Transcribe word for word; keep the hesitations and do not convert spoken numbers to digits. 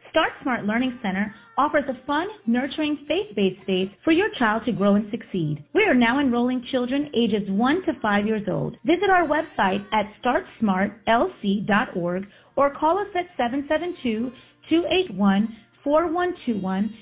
Start Smart Learning Center offers a fun, nurturing, faith-based space for your child to grow and succeed. We are now enrolling children ages one to five years old. Visit our website at start smart l c dot org or call us at seven seven two, two eight one, four one two one